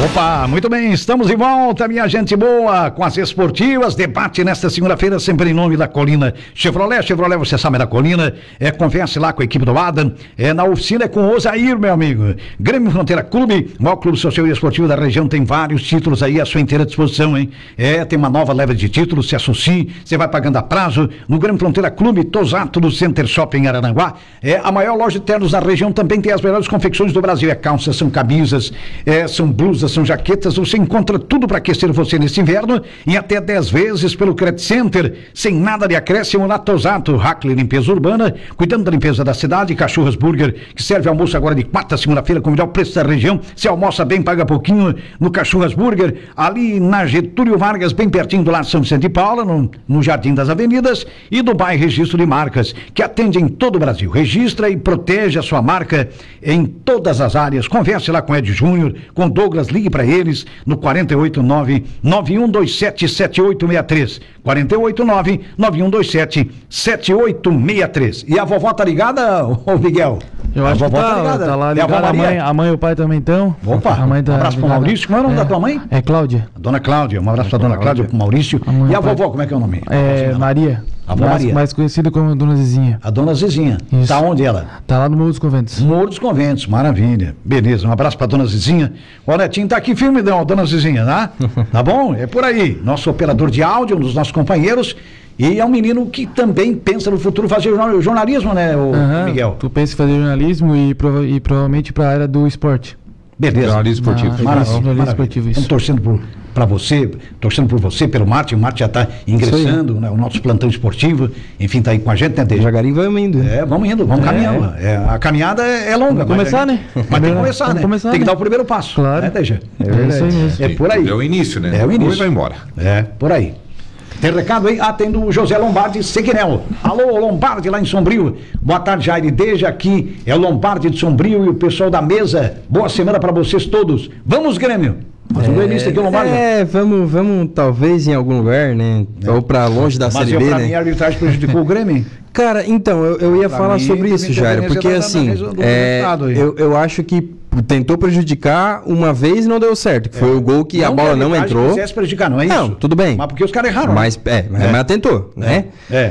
Opa, muito bem, estamos de volta, minha gente boa, com as esportivas, debate nesta segunda-feira, sempre em nome da Colina Chevrolet, você sabe da Colina, converse lá com a equipe do Adam, na oficina com o Osair, meu amigo. Grêmio Fronteira Clube, o maior clube social e esportivo da região, tem vários títulos aí à sua inteira disposição, hein? Tem uma nova leva de títulos, se associe, você vai pagando a prazo, no Grêmio Fronteira Clube, Tosato do Center Shopping Araranguá, a maior loja de ternos da região, também tem as melhores confecções do Brasil, calças, são camisas, são blusas, são jaquetas, você encontra tudo para aquecer você nesse inverno e até 10 vezes pelo Credit Center, sem nada de acréscimo na Tosato. Hackley Limpeza Urbana, cuidando da limpeza da cidade. Cachorras Burger, que serve almoço agora de quarta a segunda-feira com o melhor preço da região. Se almoça bem, paga pouquinho no Cachorras Burger, ali na Getúlio Vargas, bem pertinho do Lar São Vicente de Paula, no Jardim das Avenidas, e do bairro Registro de Marcas, que atende em todo o Brasil. Registra e protege a sua marca em todas as áreas. Converse lá com Ed Júnior, com Douglas, ligue para eles no 489-9127-7863. 489-9127-7863. E a vovó tá ligada, ô Miguel? Eu acho que tá lá ligada. A mãe e o pai também estão. Opa, a mãe tá um abraço pro Maurício. Como é o nome da tua mãe? É Cláudia. Dona Cláudia, um abraço pra Dona Cláudia, pro Maurício. E a vovó, como é que é o nome? Maria. A avó Maria. Mais conhecida como Dona Zizinha. A Dona Zizinha. Isso. Tá onde ela? Tá lá no Morro dos Conventos. Morro dos Conventos, maravilha. Beleza, um abraço pra Dona Zizinha. O Netinho tá aqui firme, não, Dona Zizinha, tá? Tá bom? É por aí. Nosso operador de áudio, um dos nossos companheiros. E é um menino que também pensa no futuro fazer jornalismo, né, Miguel? Tu pensa em fazer jornalismo e provavelmente pra área do esporte. Beleza. Jornalismo esportivo. Maravilha. Esportivo, isso. Estamos torcendo por você, pelo Márcio. O Márcio já está ingressando, né, o nosso plantão esportivo. Enfim, está aí com a gente, né, Deja? Devagarinho vamos indo. Vamos indo, vamos caminhando. A caminhada é longa. Vamos começar, né? Mas tem que começar, né? Tem que dar o primeiro passo. Claro. Né, Deja? É verdade. Isso aí mesmo. É por aí. É o início, né? É o início. Depois vai embora. Por aí. Tem recado aí? Tem do José Lombardi Seguinel. Alô, Lombardi, lá em Sombrio. Boa tarde, Jair. Desde aqui é o Lombardi de Sombrio e o pessoal da mesa. Boa semana para vocês todos. Vamos, Grêmio! Mas o gremista aqui, o Lombardi. Vamos talvez em algum lugar, né? Ou pra longe da Série B, pra né? mim a arbitragem prejudicou o Grêmio? Cara, então, eu ia falar sobre isso, Jair, porque assim, eu acho que tentou prejudicar uma vez e não deu certo, que foi o gol que a bola não entrou. Não prejudicar, não é isso? Não, tudo bem. Mas porque os caras erraram. Mas tentou, né?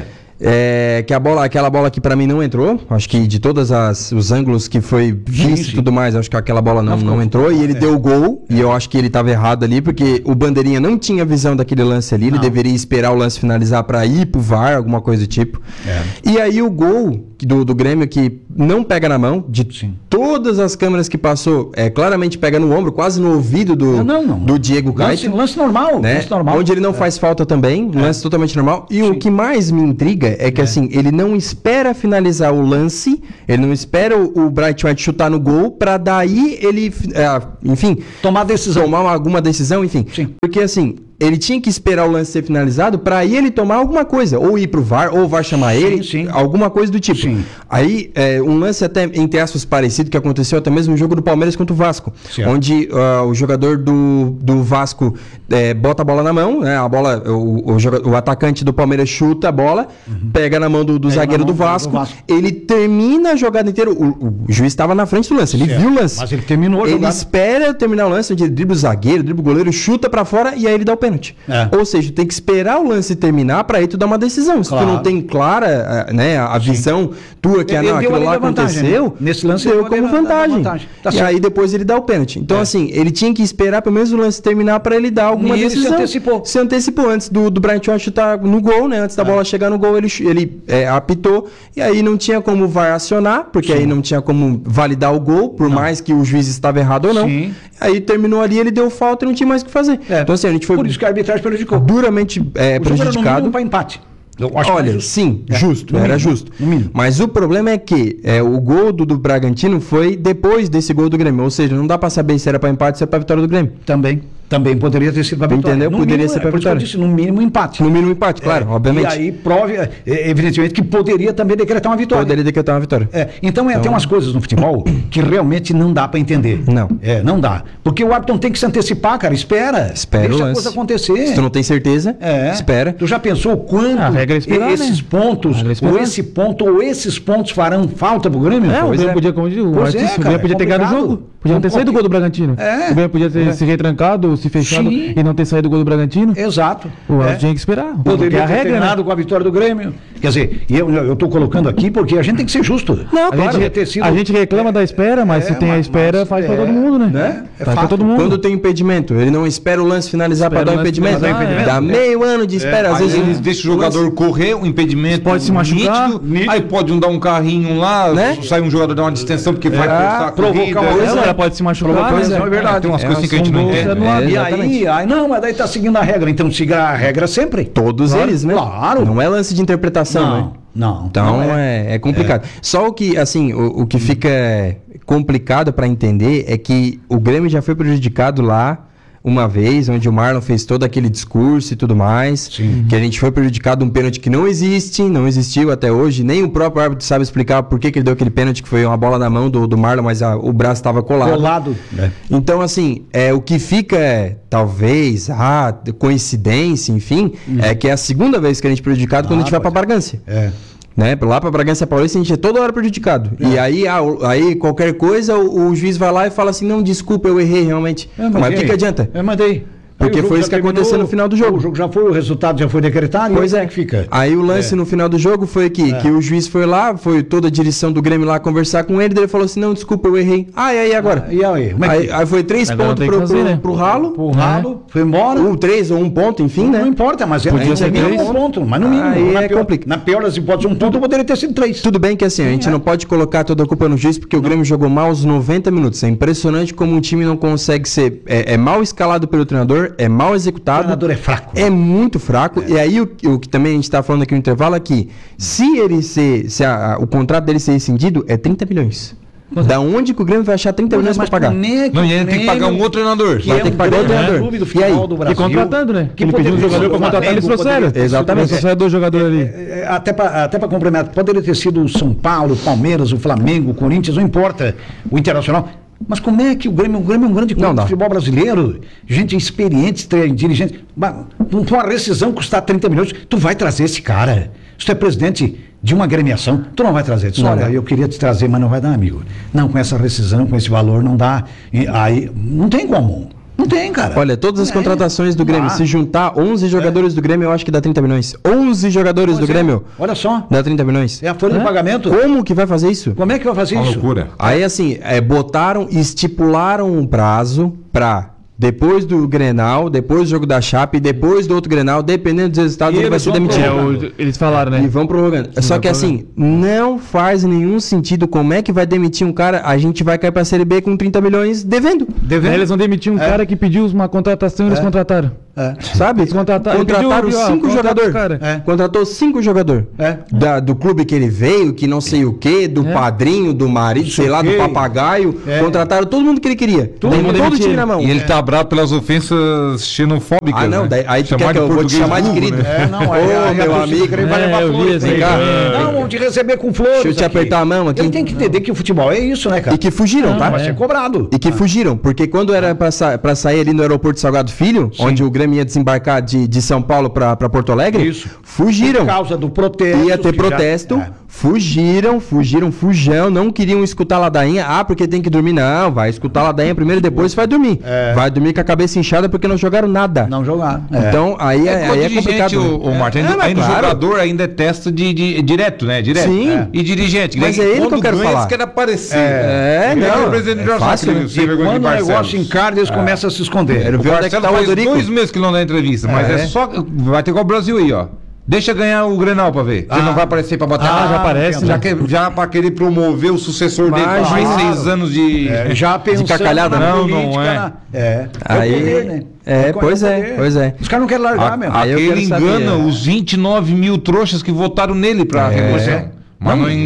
Que aquela bola que pra mim não entrou, acho que de todos os ângulos que foi visto e tudo mais, acho que aquela bola não entrou e ele deu o gol, e eu acho que ele tava errado ali, porque o Bandeirinha não tinha visão daquele lance ali, ele deveria esperar o lance finalizar pra ir pro VAR, alguma coisa do tipo. E aí o gol do Grêmio que não pega na mão, de todas as câmeras que passou, claramente pega no ombro, quase no ouvido do Diego Caetano. Lance normal, né? Lance normal. Onde ele não faz falta também, lance totalmente normal. E o que mais me intriga é que assim, ele não espera finalizar o lance, ele não espera o Bright White chutar no gol, pra daí ele, enfim... Tomar alguma decisão, enfim. Sim. Porque assim... Ele tinha que esperar o lance ser finalizado para aí ele tomar alguma coisa, ou ir pro VAR, ou o VAR chamar ele, alguma coisa do tipo. Sim. Aí, um lance até, entre aspas, parecido, que aconteceu até mesmo no jogo do Palmeiras contra o Vasco, onde o jogador do Vasco bota a bola na mão, né? A bola, o atacante do Palmeiras chuta a bola, pega na mão do zagueiro do Vasco, ele termina a jogada inteira, o juiz estava na frente do lance, ele viu o lance. Mas ele terminou a jogada. Ele espera terminar o lance, onde ele dribla o zagueiro, dribla o goleiro, chuta para fora e aí ele dá o pênalti. Ou seja, tem que esperar o lance terminar para aí tu dar uma decisão. Se tu não tem clara, né, a visão tua que aquilo lá aconteceu, né? Nesse lance deu como vantagem. E aí depois ele dá o pênalti. Então assim, ele tinha que esperar pelo menos o lance terminar para ele dar alguma decisão. Se antecipou antes do Bright White chutar no gol, né? Antes da bola chegar no gol, ele apitou e aí não tinha como VAR acionar, porque aí não tinha como validar o gol, por mais que o juiz estava errado ou não. Aí terminou ali, ele deu falta e não tinha mais o que fazer. Então assim, a gente foi... Por isso que a arbitragem prejudicou. O Duramente jogo era no prejudicado. mínimo para empate. Olha, sim, justo, era justo. Mas o problema é que o gol do Bragantino foi depois desse gol do Grêmio. Ou seja, não dá pra saber se era pra empate ou se era pra vitória do Grêmio. Também. Também poderia ter sido para vitória. Entendeu? Poderia ser para vitória. Disse, no mínimo empate. No mínimo empate, claro, obviamente. E aí prove, evidentemente, que poderia também decretar uma vitória. Poderia decretar uma vitória. Então, tem umas coisas no futebol que realmente não dá para entender. Não. Não dá. Porque o árbitro não tem que se antecipar, cara. Espera deixa a coisa acontecer. Se tu não tem certeza, espera. Tu já pensou quanto esses pontos, ou esse ponto, ou esses pontos farão falta pro Grêmio? O Grêmio podia, como diz, o Grêmio podia ter ganhado o jogo. Podia não ter saído o gol do Bragantino. O Grêmio podia ter se retrancado, se fechado e não ter saído o gol do Bragantino. Exato. O árbitro tinha que esperar. Poderia ter terminado com a vitória do Grêmio. Quer dizer, eu estou colocando aqui porque a gente tem que ser justo. Não, a gente reclama da espera, mas se tem a espera, faz para todo mundo, né? Faz para todo mundo. Quando tem impedimento, ele não espera o lance finalizar para dar o impedimento. Dá meio ano de espera. Às vezes eles deixam o jogador correr, o impedimento pode se machucar. Nítido, aí pode dar um carrinho lá, sai um jogador dar uma distensão porque vai forçar a corrida. Ela pode se machucar. É verdade. Tem umas coisas assim que a gente não entende. E aí, não, mas daí tá seguindo a regra. Então siga a regra sempre. Todos eles, né? Claro. Não é lance de interpretação, né? Não. Então é complicado. Só o que, assim, o que fica complicado para entender é que o Grêmio já foi prejudicado lá uma vez, onde o Marlon fez todo aquele discurso e tudo mais. Sim. Que a gente foi prejudicado um pênalti que não existiu até hoje. Nem o próprio árbitro sabe explicar por que ele deu aquele pênalti, que foi uma bola na mão do Marlon, mas o braço estava colado. Então, assim, o que fica talvez, coincidência, enfim, é que é a segunda vez que a gente é prejudicado quando a gente vai para Bragança. Né? Lá para Bragança Paulista a gente é toda hora prejudicado. E aí qualquer coisa o juiz vai lá e fala assim, não, desculpa, eu errei realmente. Mas o que adianta? Eu mandei. Porque foi isso que aconteceu no final do jogo. O jogo já foi, o resultado já foi decretado. Pois é que fica. Aí o lance no final do jogo foi que o juiz foi lá, foi toda a direção do Grêmio lá conversar com ele, daí ele falou assim, não, desculpa, eu errei. E aí agora? E aí? Aí foi 3 pontos pro ralo. Pro ralo, foi embora. 3 ou 1 ponto, enfim, né? Não importa, mas podia ser 3 pontos, mas no mínimo. Aí na pior das hipóteses, 1 ponto poderia ter sido 3. Tudo bem que assim, a gente não pode colocar toda a culpa no juiz, porque o Grêmio jogou mal os 90 minutos. É impressionante como um time não consegue ser... É mal escalado pelo treinador, é mal executado. O treinador é fraco. É muito fraco. E aí o que também a gente está falando aqui no intervalo é que se o contrato dele ser rescindido, é 30 milhões. Da onde que o Grêmio vai achar 30 milhões para pagar? Não, e ele tem que pagar um outro treinador. Vai ter que pagar outro treinador. E aí? E contratando, né? Ele pediu um jogador para contratar, eles trouxeram. Exatamente. Trouxeram 2 jogadores ali. Até para complementar, poderia ter sido o São Paulo, o Palmeiras, o Flamengo, o Corinthians, não importa, o Internacional. Mas como é que o Grêmio é um grande clube do futebol brasileiro? Gente experiente, dirigente. Uma rescisão custar 30 milhões, tu vai trazer esse cara. Se tu é presidente de uma agremiação, tu não vai trazer. Olha, eu queria te trazer, mas não vai dar, amigo. Não, com essa rescisão, com esse valor, não dá. Aí, não tem como. Não tem, cara. Olha, todas as contratações do Grêmio, se juntar 11 jogadores do Grêmio, eu acho que dá 30 milhões. 11 jogadores do Grêmio. Olha só. Dá 30 milhões. É a folha de pagamento. Como que vai fazer isso? Como é que vai fazer isso? Loucura. Aí, assim, estipularam um prazo pra... Depois do Grenal, depois do jogo da Chape, depois do outro Grenal, dependendo dos resultados, ele vai ser demitido. Eles falaram, né? E vão prorrogando. Só que assim, não faz nenhum sentido como é que vai demitir um cara, a gente vai cair pra Série B com 30 milhões devendo. Eles vão demitir um cara que pediu uma contratação e eles contrataram. Sabe? Eles contrataram 5 jogadores. Contratou 5 jogadores. Do clube que ele veio, que não sei o que, do padrinho, do marido, sei lá, do papagaio. Contrataram todo mundo que ele queria. Todo o time na mão. E ele tá bravo pelas ofensas xenofóbicas. Ah, não, aí tu quer que eu vou te chamar de querido. Ô, meu amigo, vai levar flores. Não, vão te receber com flores. Deixa eu te apertar a mão aqui. Ele tem que entender que o futebol é isso, né, cara? E que fugiram, tá? Vai ser cobrado. E que fugiram, porque quando era pra sair ali no aeroporto Salgado Filho, onde o Grêmio ia desembarcar de São Paulo pra Porto Alegre, fugiram. Por causa do protesto. Ia ter protesto. Fugiram, não queriam escutar a ladainha. Porque tem que dormir. Não, vai escutar a ladainha primeiro e depois vai dormir. Vai dormir com a cabeça inchada porque não jogaram nada. Não jogaram. Então, aí é complicado. O Martin, ainda o jogador ainda é teste de direto, né? Direto. Sim. E dirigente. Mas é ele que eu quero falar. Eles querem aparecer. Não. O presidente é fácil, né? Quando o negócio encarga, eles começam a se esconder. O Marcelo faz 2 meses que não dá entrevista, mas é só... Vai ter igual o Brasil aí, ó. Deixa ganhar o Grenal pra ver. Você não vai aparecer pra botar. Já aparece. Já pra querer promover o sucessor dele. Mais 6 anos de... Já pensando de cacalhada, não é. Aí, pois é. Os caras não querem largar mesmo. Aí ele engana os 29 mil trouxas que votaram nele pra remoção. Mas não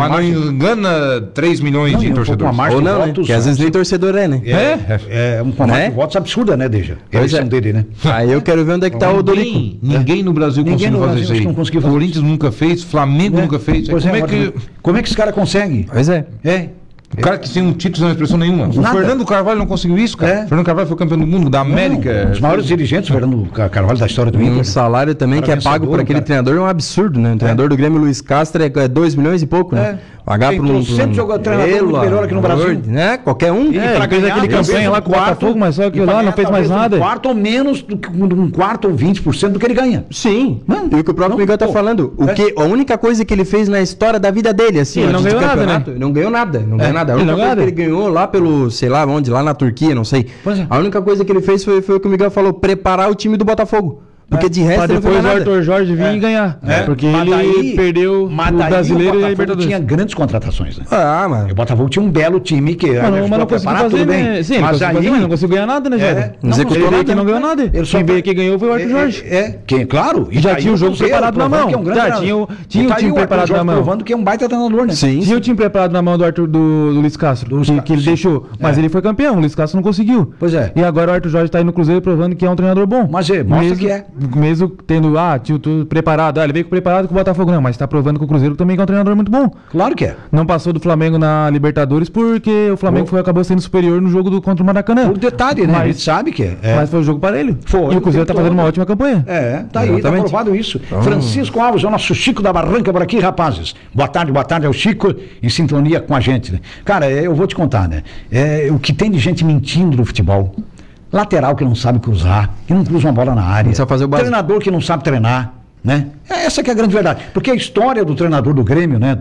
engana 3 milhões de torcedores. Ou não, né? Porque às vezes nem torcedor é, né? É uma marca de votos absurda, né, Deja? Eleição dele, né? Aí eu quero ver onde é que tá o Dorico. Ninguém no Brasil conseguiu fazer isso aí. O Corinthians nunca fez, Flamengo nunca fez. Como é que esse cara consegue? Pois é. O cara que tem um título sem expressão nenhuma. O Fernando Carvalho não conseguiu isso, cara. O Fernando Carvalho foi campeão do mundo, da América. Um dos maiores dirigentes, o Fernando Carvalho da história do Inter. Um salário também que é pago por aquele treinador é um absurdo, né? O treinador do Grêmio, Luiz Castro, é 2 milhões e pouco, né? Pagar por sempre jogou treinador muito melhor aqui no Brasil. Né? Qualquer um. Pra fez aquele campanha lá com o Botafogo, mas só que lá não fez mais nada. Um quarto ou menos do que um quarto ou 20% do que ele ganha. Sim. E o que o próprio Miguel tá falando. A única coisa que ele fez na história da vida dele, assim, ele não ganhou nada, né? Não ganhou nada. Não ganhou nada. A única coisa que ele ganhou lá pelo, sei lá onde, lá na Turquia, não sei. A única coisa que ele fez foi o que o Miguel falou, preparar o time do Botafogo. Porque de resto ele depois o Arthur Jorge vir e ganhar. Porque ele perdeu o Brasileiro e a Libertadores. Tinha grandes contratações, né? Mano. O Botafogo tinha um belo time que mas não conseguiu fazer, né? Sim, mas aí não conseguiu ganhar nada, né, Jorge? Não executou nada. Quem não ganhou nada. Quem veio aqui ganhou foi o Arthur Jorge. Claro. E já tinha o jogo preparado na mão. Já tinha o time preparado na mão. Provando que é um baita treinador, né? Sim. Tinha o time preparado na mão do Luiz Castro, que ele deixou. Mas ele foi campeão, o Luiz Castro não conseguiu. Pois é. E agora o Arthur Jorge tá aí no Cruzeiro provando que é um treinador bom. Mas mostra que é. Mesmo tendo, tinha tudo preparado. Ele veio preparado com o Botafogo, não, mas tá provando que o Cruzeiro também é um treinador muito bom. Claro que é. Não passou do Flamengo na Libertadores porque o Flamengo acabou sendo superior no jogo contra o Maracanã. Por detalhe, né? A gente sabe que é. Mas foi um jogo parelho. Foi. E o Cruzeiro tá fazendo uma ótima campanha. Tá aí, tá provado isso. Francisco Alves, é o nosso Chico da Barranca por aqui, rapazes. Boa tarde, é o Chico em sintonia com a gente, né? Cara, eu vou te contar, né? O que tem de gente mentindo no futebol. Lateral que não sabe cruzar, que não cruza uma bola na área. Fazer o treinador que não sabe treinar, né? Essa que é a grande verdade. Porque a história do treinador do Grêmio, né?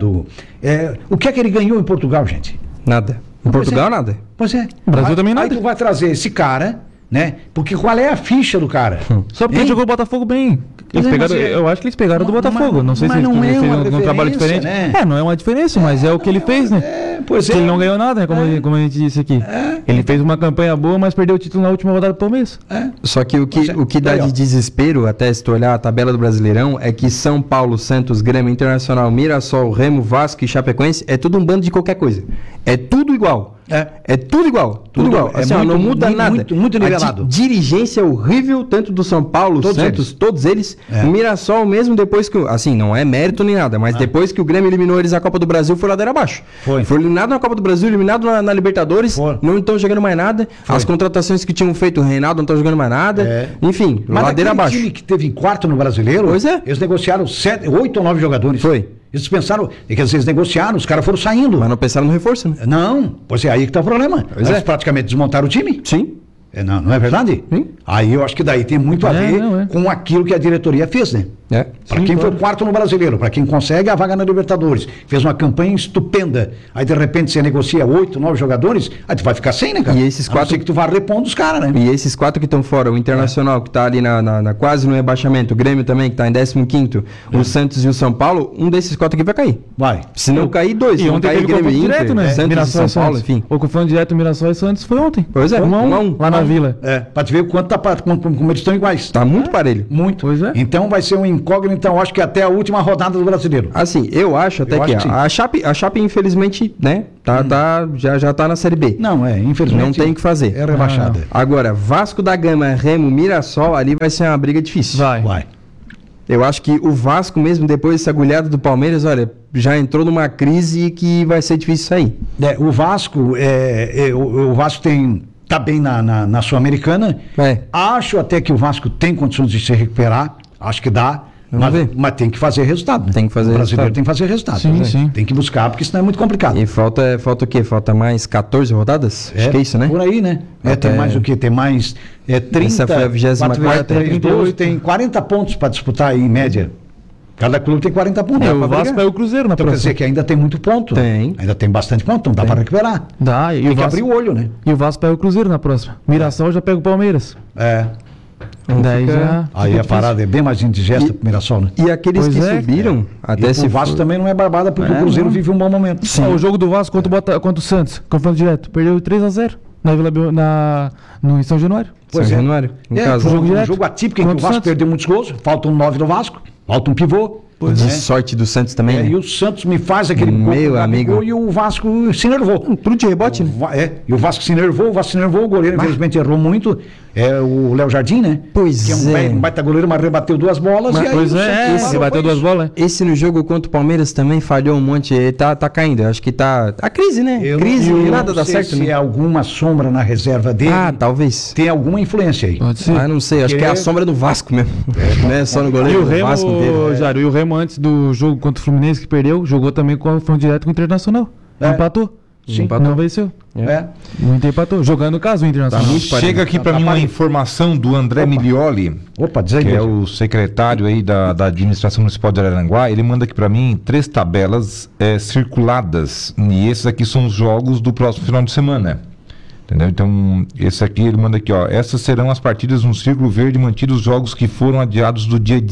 O que é que ele ganhou em Portugal, gente? Nada. Em Portugal, nada. Pois é. No Brasil também nada. Aí tu vai trazer esse cara, né? Porque qual é a ficha do cara? Só porque ele jogou o Botafogo bem. Eu acho que eles pegaram do Botafogo. Não sei se ele fez um trabalho diferente. Né? Não é uma diferença, mas é o que ele fez, né? Pois é. Ele não ganhou nada, né? Como a gente disse aqui. Ele fez uma campanha boa, mas perdeu o título na última rodada do Palmeiras. Só que o que dá de desespero, até se tu olhar a tabela do Brasileirão, é que São Paulo, Santos, Grêmio, Internacional, Mirassol, Remo, Vasco e Chapecoense é tudo um bando de qualquer coisa. É tudo igual. É tudo igual. Tudo igual. Assim, não muda nada. Muito nivelado. A dirigência horrível, tanto do São Paulo, Santos, todos eles. O Mirassol mesmo depois que... Assim, não é mérito nem nada, mas depois que o Grêmio eliminou eles na Copa do Brasil, foi ladeira abaixo. Foi eliminado na Copa do Brasil, eliminado na Libertadores, não estão jogando mais nada. As contratações que tinham feito o Reinaldo não estão jogando mais nada. Enfim, mas ladeira abaixo. O time que teve em quarto no Brasileiro, eles negociaram 8 ou 9 jogadores. Eles pensaram, eles negociaram, os caras foram saindo. Mas não pensaram no reforço, né? Não, pois é aí que tá o problema. Eles praticamente desmontaram o time. Sim. Não é verdade? Sim. Aí eu acho que daí tem muito a ver com aquilo que a diretoria fez, né? Para quem foi quarto no Brasileiro, para quem consegue a vaga na Libertadores, fez uma campanha estupenda. Aí de repente você negocia 8, 9 jogadores, aí tu vai ficar sem, né, cara? E esses 4 que tu vai repondo os caras, né? E esses 4 que estão fora, o Internacional que tá ali na quase no rebaixamento, o Grêmio também que tá em 15º, o Santos e o São Paulo, um desses 4 aqui vai cair. Vai. Se não cair 2, e não ontem cair Grêmio e Inter, direto, né? Santos Mirassol e São Paulo, enfim. O confronto direto Mirassol e Santos foi ontem. Pois é, 1-1 lá na Vila. Pra te ver o quanto como eles estão iguais. Tá muito parelho. Muito. Pois é. Então vai ser um incógnito, então acho que até a última rodada do Brasileiro. Assim, eu acho até que a Chape, infelizmente, né, já tá na Série B. Não, infelizmente. Não tem o que fazer. É rebaixada. Agora, Vasco da Gama, Remo, Mirassol, ali vai ser uma briga difícil. Vai. Eu acho que o Vasco mesmo, depois dessa agulhada do Palmeiras, olha, já entrou numa crise que vai ser difícil sair. O Vasco, o Vasco tá bem na Sul-Americana. Acho até que o Vasco tem condições de se recuperar. Acho que dá. Mas tem que fazer resultado. Né? Tem que fazer o brasileiro tem que fazer resultado. Sim. Tem que buscar, porque senão é muito complicado. E falta o quê? Falta mais 14 rodadas? Acho que é isso, né? Por aí, né? Tem mais o quê? Tem mais 30. Essa foi a 24ª. 12, tem 40 pontos para disputar aí, em média. Cada clube tem 40 pontos. O Vasco é o Cruzeiro na próxima. Quer dizer que ainda tem muito ponto. Tem. Ainda tem bastante ponto, então dá para recuperar. Dá. Tem que abrir o olho, né? E o Vasco pega o Cruzeiro na próxima. Mirassol já pega o Palmeiras. Daí já... Aí a parada é bem mais indigesta pro Mirassol, né? E aqueles que subiram, até o Vasco também não é barbada, porque o Cruzeiro vive um bom momento. O jogo do Vasco contra o Santos, confronto direto, perdeu 3-0 na Vila no São Januário. Pois Januário, em casa. Um jogo atípico em que o Vasco perdeu muitos gols, faltam 9 do Vasco, falta um pivô. de sorte do Santos também, né? E o Santos me faz aquele meu amigo. E o Vasco se nervou. Tudo de rebote, né? E o Vasco se nervou, o goleiro infelizmente errou muito. É o Léo Jardim, né? Pois que é um baita goleiro, mas rebateu 2 bolas. Rebateu 2 bolas. Esse no jogo contra o Palmeiras também falhou um monte. Tá caindo. Eu acho que tá. A crise, né? Crise, nada dá certo. Se é alguma sombra na reserva dele. Talvez. Tem alguma influência aí. Pode ser. Não sei. Acho que é a sombra do Vasco mesmo. Né? Só no goleiro. E o Remo, Vasco Jário, e o Remo antes do jogo contra o Fluminense que perdeu, jogou também com confronto direto com o Internacional. Empatou. Sim. Não venceu. O Inter empatou. Jogando no caso o Internacional. Chega aqui para mim uma informação do André Milioli, que é o secretário aí da Administração Municipal de Araranguá. Ele manda aqui para mim 3 tabelas circuladas. E esses aqui são os jogos do próximo final de semana. Entendeu? Então, esse aqui, ele manda aqui, ó. Essas serão as partidas no Círculo Verde, mantidos os jogos que foram adiados do dia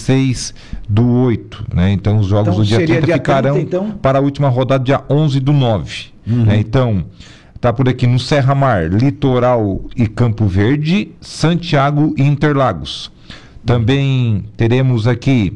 16/8, né? Então, os jogos do dia 30 ficarão para a última rodada, dia 11/9. Né? Então, tá por aqui no Serra Mar, Litoral e Campo Verde, Santiago e Interlagos. Também teremos aqui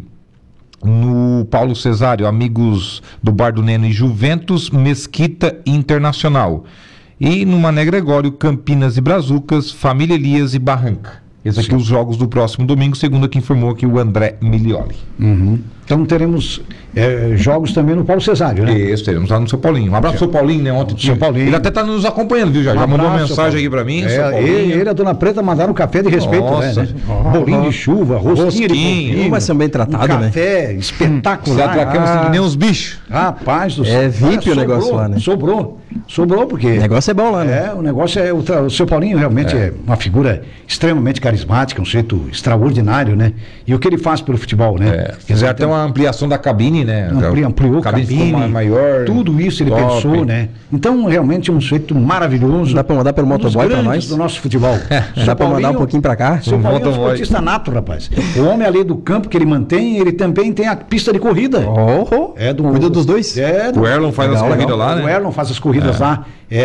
no Paulo Cesário, amigos do Bar do Neno e Juventus, Mesquita e Internacional. E no Mané Gregório, Campinas e Brazucas, Família Elias e Barranca. Esses aqui os jogos do próximo domingo, segundo o que informou aqui o André Milioli. Então teremos jogos também no Paulo Cesário, né? Isso, teremos lá no seu Paulinho. Um abraço, seu Paulinho, né? Ontem seu Paulinho. Ele até está nos acompanhando, viu? Já mandou uma mensagem aqui para mim. Ele e a Dona Preta mandaram um café de respeito, né? Bolinho de chuva, rosquinha de polvilho. Vai ser bem tratado, né? Café espetacular. Que nem os bichos. Rapaz do céu. É VIP o negócio lá, né? Sobrou porque... O negócio é bom lá, né? O negócio é... O seu Paulinho realmente é uma figura extremamente carismática, um sujeito extraordinário, né? E o que ele faz pelo futebol, né? Fizeram até uma ampliação da cabine, né? Ampliou a cabine, maior. Tudo isso ele pensou, né? Então, realmente, um sujeito maravilhoso. Dá pra mandar pelo motoboy pra nós? Do nosso futebol. Dá pra mandar um pouquinho pra cá? Seu Paulinho é um esportista nato, rapaz. O homem ali do campo que ele mantém, ele também tem a pista de corrida. Cuida dos dois? O Erlon faz as corridas lá, né? O Erlon faz as corridas lá.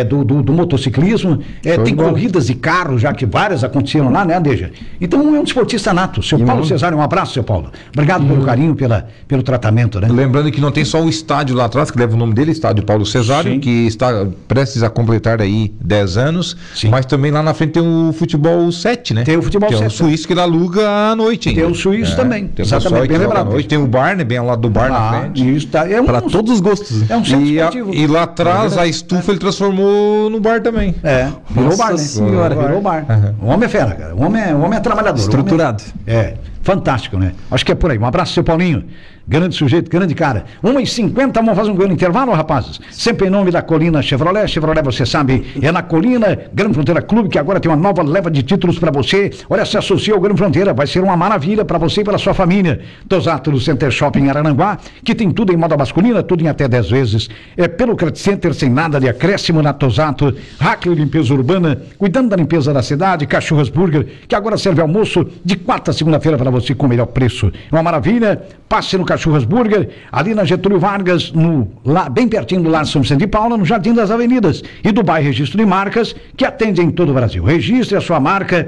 Do motociclismo, tem corridas de carro, já que várias aconteceram lá, né, Adeja? Então é um esportista nato. Seu Paulo Cesário, um abraço, seu Paulo. Obrigado pelo carinho, pelo tratamento, né? Lembrando que não tem só o estádio lá atrás, que leva o nome dele, estádio Paulo Cesário, que está prestes a completar aí 10 anos, mas também lá na frente tem o futebol 7, né? Tem o futebol 7. Que é o suíço que ele aluga à noite ainda. Tem o suíço também. Tem exatamente, bem lembrado. Noite. Tem o bar, né? Bem ao lado do bar na frente. Isso, tá. Para todos os gostos. É um centro esportivo. E lá atrás, a estufa ele transformou no bar também. Virou bar, né? Senhora. Virou bar. O homem é fera, cara. O homem é trabalhador. Estruturado. Fantástico, né? Acho que é por aí. Um abraço, seu Paulinho. Grande sujeito, grande cara. 1h50, vamos fazer um grande intervalo, rapazes. Sempre em nome da Colina Chevrolet. Chevrolet, você sabe, é na Colina, Grande Fronteira Clube, que agora tem uma nova leva de títulos para você. Olha, se associa ao Grande Fronteira, vai ser uma maravilha para você e para sua família. Tosato do Center Shopping Araranguá, que tem tudo em moda masculina, tudo em até 10 vezes. É pelo Credit Center, sem nada de acréscimo na Tosato. Hackley Limpeza Urbana, cuidando da limpeza da cidade. Cachorras Burger, que agora serve almoço de quarta a segunda-feira para você com o melhor preço. É uma maravilha. Passe no Cachorras Burger, ali na Getúlio Vargas, lá, bem pertinho do Lar São Vicente de Paula, no Jardim das Avenidas, e do Dubai Registro de Marcas, que atende em todo o Brasil. Registre a sua marca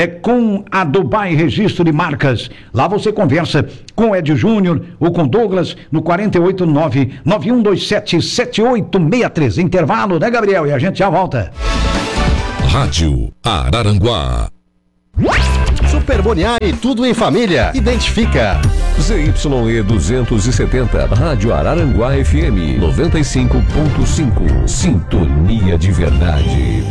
com a Dubai Registro de Marcas. Lá você conversa com o Ed Júnior ou com Douglas no 489-9127-7863. Intervalo, né, Gabriel? E a gente já volta. Rádio Araranguá. Super Boniari, tudo em família. Identifica. ZYE 270, Rádio Araranguá FM 95.5. Sintonia de verdade.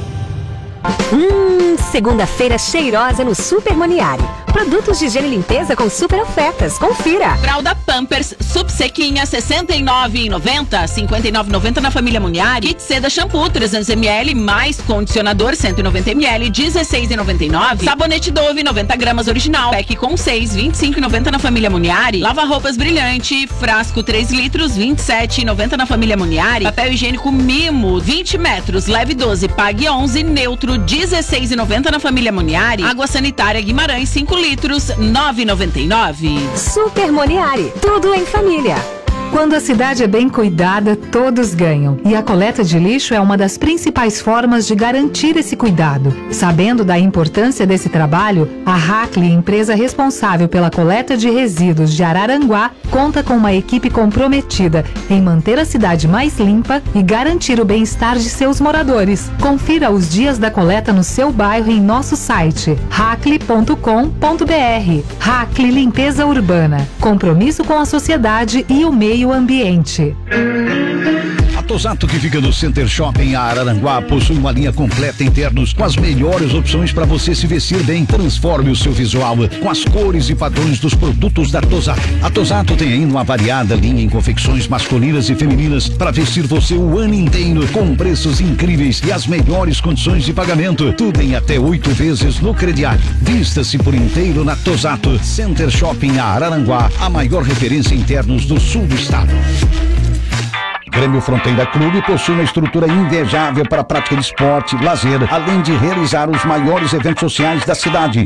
Segunda-feira cheirosa no Super Moniari. Produtos de higiene e limpeza com super ofertas. Confira. Fralda Pampers Subsequinha 69,90, 59,90 na família Moniari. Kit Seda Shampoo 300ml mais condicionador 190ml, 16,99. Sabonete Dove 90 gramas original, pack com 6, 25,90 na família Moniari. Lava roupas Brilhante, frasco 3 litros, 27,90 na família Moniari. Papel higiênico Mimo 20 metros, leve 12, pague 11, neutro 16,90 na família Moniari. Água sanitária Guimarães 5 litros, 9,99. Super Moniari, tudo em família. Quando a cidade é bem cuidada, todos ganham. E a coleta de lixo é uma das principais formas de garantir esse cuidado. Sabendo da importância desse trabalho, a Hackley, empresa responsável pela coleta de resíduos de Araranguá, conta com uma equipe comprometida em manter a cidade mais limpa e garantir o bem-estar de seus moradores. Confira os dias da coleta no seu bairro em nosso site hackley.com.br. Hackley Limpeza Urbana. Compromisso com a sociedade e o meio ambiente. A Tosato, que fica no Center Shopping Araranguá, possui uma linha completa internos com as melhores opções para você se vestir bem. Transforme o seu visual com as cores e padrões dos produtos da Tosato. A Tosato tem ainda uma variada linha em confecções masculinas e femininas para vestir você o ano inteiro, com preços incríveis e as melhores condições de pagamento. Tudo em até 8 vezes no crediário. Vista-se por inteiro na Tosato. Center Shopping Araranguá, a maior referência em internos do sul do estado. Grêmio Fronteira Clube possui uma estrutura invejável para a prática de esporte, lazer, além de realizar os maiores eventos sociais da cidade.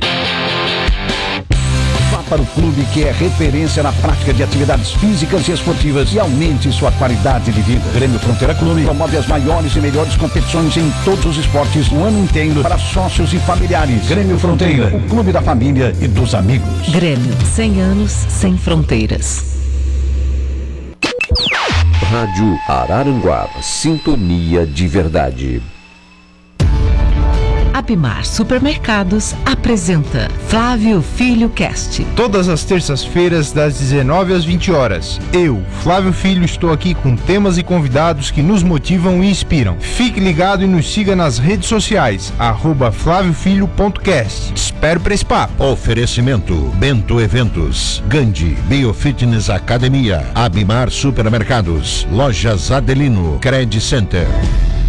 Vá para o clube, que é referência na prática de atividades físicas e esportivas, e aumente sua qualidade de vida. Grêmio Fronteira Clube promove as maiores e melhores competições em todos os esportes o ano inteiro para sócios e familiares. Grêmio Fronteira, o clube da família e dos amigos. Grêmio, 100 anos sem fronteiras. Rádio Araranguá, sintonia de verdade. Abimar Supermercados apresenta Flávio Filho Cast. Todas as terças-feiras, das 19 às 20 horas. Eu, Flávio Filho, estou aqui com temas e convidados que nos motivam e inspiram. Fique ligado e nos siga nas redes sociais, @flaviofilho.cast. Espero para esse papo. Oferecimento: Bento Eventos, Gandhi Biofitness Academia, Abimar Supermercados, Lojas Adelino, Credit Center.